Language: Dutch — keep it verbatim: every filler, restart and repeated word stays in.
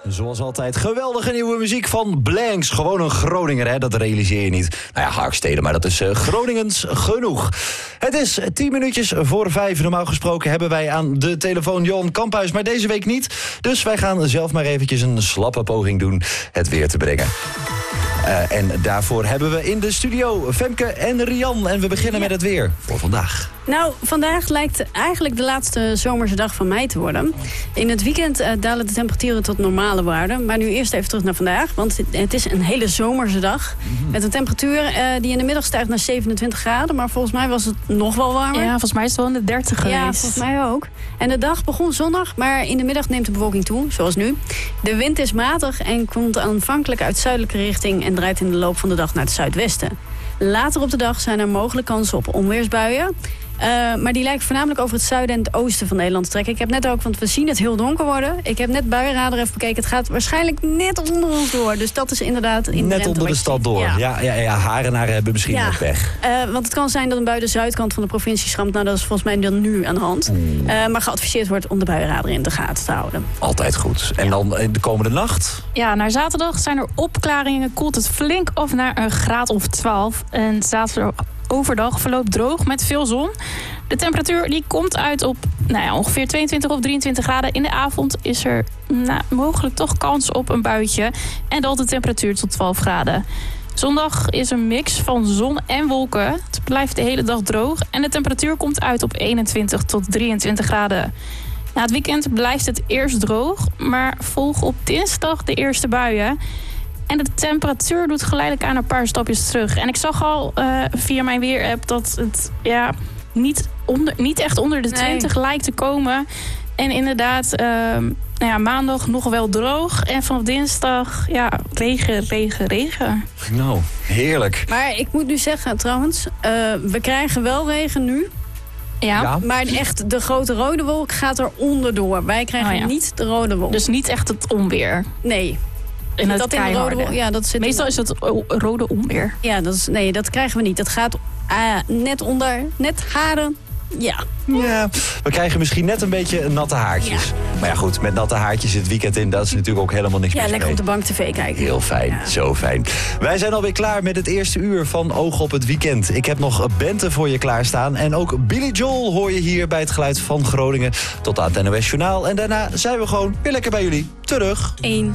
Zoals altijd, geweldige nieuwe muziek van Blanks. Gewoon een Groninger, hè? Dat realiseer je niet. Nou ja, Harkstede, maar dat is uh, Groningens genoeg. Het is tien minuutjes voor vijf. Normaal gesproken hebben wij aan de telefoon Johan Kamphuis, maar deze week niet. Dus wij gaan zelf maar eventjes een slappe poging doen het weer te brengen. Uh, en daarvoor hebben we in de studio Femke en Rian. En we beginnen ja. met het weer voor vandaag. Nou, vandaag lijkt eigenlijk de laatste zomerse dag van mei te worden. In het weekend uh, dalen de temperaturen tot normale waarden. Maar nu eerst even terug naar vandaag. Want het, het is een hele zomerse dag. Mm-hmm. Met een temperatuur uh, die in de middag stijgt naar zevenentwintig graden. Maar volgens mij was het nog wel warmer. Ja, volgens mij is het wel in de dertig geweest. Ja, volgens mij ook. En de dag begon zonnig, maar in de middag neemt de bewolking toe, zoals nu. De wind is matig en komt aanvankelijk uit zuidelijke richting en draait in de loop van de dag naar het zuidwesten. Later op de dag zijn er mogelijk kansen op onweersbuien. Uh, maar die lijken voornamelijk over het zuiden en het oosten van Nederland te trekken. Ik heb net ook, want we zien het heel donker worden. Ik heb net buienradar even bekeken. Het gaat waarschijnlijk net onder ons door. Dus dat is inderdaad in net onder de stad door. Ja, ja, ja, ja Harenaren hebben misschien ja. nog pech. Uh, want het kan zijn dat een bui de zuidkant van de provincie schramt. Nou, dat is volgens mij dan nu aan de hand. Mm. Uh, maar geadviseerd wordt om de buienradar in de gaten te houden. Altijd goed. En ja. dan de komende nacht? Ja, naar zaterdag zijn er opklaringen. Koelt het flink af naar een graad of twaalf. En zaterdag overdag verloopt droog met veel zon. De temperatuur die komt uit op nou ja, ongeveer tweeëntwintig of drieëntwintig graden. In de avond is er nou, mogelijk toch kans op een buitje. En daalt de temperatuur tot twaalf graden. Zondag is een mix van zon en wolken. Het blijft de hele dag droog. En de temperatuur komt uit op eenentwintig tot drieëntwintig graden. Na het weekend blijft het eerst droog. Maar volgen op dinsdag de eerste buien. En de temperatuur doet geleidelijk aan een paar stapjes terug. En ik zag al uh, via mijn weerapp dat het ja, niet, onder, niet echt onder de twintig nee. lijkt te komen. En inderdaad, uh, nou ja, maandag nog wel droog. En vanaf dinsdag, ja, regen, regen, regen. Nou, heerlijk. Maar ik moet nu zeggen, trouwens, uh, we krijgen wel regen nu. Ja, ja, maar echt de grote rode wolk gaat er onderdoor. Wij krijgen oh ja. niet de rode wolk. Dus niet echt het onweer? Nee. En dat in de rode, ja, dat zit meestal in, is het rode onweer. Ja, dat is, nee, dat krijgen we niet. Dat gaat uh, net onder, net haren. Ja. ja. We krijgen misschien net een beetje natte haartjes. Ja. Maar ja goed, met natte haartjes het weekend in, dat is natuurlijk ook helemaal niks ja, meer. Ja, lekker op de bank tv kijken. Heel fijn, ja. zo fijn. Wij zijn alweer klaar met het eerste uur van Oog op het Weekend. Ik heb nog Bente voor je klaarstaan. En ook Billy Joel hoor je hier bij het geluid van Groningen. Tot aan het N O S Journaal. En daarna zijn we gewoon weer lekker bij jullie terug. Eén.